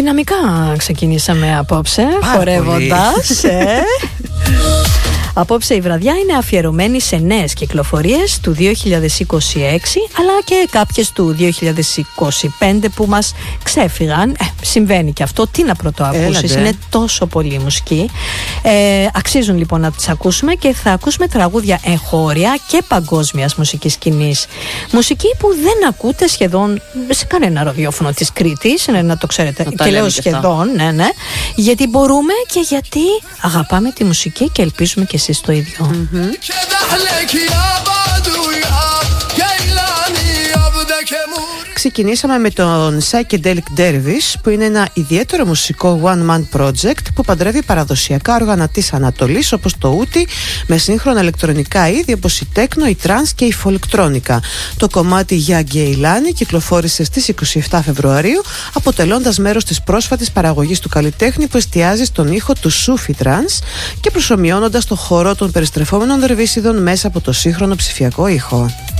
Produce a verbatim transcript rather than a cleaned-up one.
Δυναμικά ξεκινήσαμε απόψε, χορεύοντας. Ε. Απόψε η βραδιά είναι αφιερωμένη σε νέες κυκλοφορίες του δύο χιλιάδες είκοσι έξι, αλλά και κάποιες του δύο χιλιάδες είκοσι πέντε που μας ξέφυγαν. Ε, συμβαίνει και αυτό, τι να πρωτοακούσεις, είναι τόσο πολύ μουσική. Ε, αξίζουν λοιπόν να τις ακούσουμε και θα ακούσουμε τραγούδια εγχώρια και παγκόσμιας μουσικής σκηνής. Μουσική που δεν ακούτε σχεδόν σε κανένα ραδιόφωνο της Κρήτης, ναι, να το ξέρετε. Να και λέω σχεδόν, ναι, ναι. Γιατί μπορούμε και γιατί αγαπάμε τη μουσική και ελπίζουμε και εσείς το ίδιο. Mm-hmm. Ξεκινήσαμε με τον Psychedelic Dervish, που είναι ένα ιδιαίτερο μουσικό one-man project που παντρεύει παραδοσιακά όργανα της Ανατολής όπως το ούτι με σύγχρονα ηλεκτρονικά είδη όπως η τέκνο, η τρανς και η φολεκτρόνικα. Το κομμάτι «Για Γκέιλάνη» κυκλοφόρησε στις είκοσι επτά Φεβρουαρίου, αποτελώντας μέρος της πρόσφατης παραγωγής του καλλιτέχνη που εστιάζει στον ήχο του Σούφι τρανς και προσομοιώνοντας το χώρο των περιστρεφόμενων δερβίσιδων μέσα από το σύγχρονο ψηφιακό ήχο.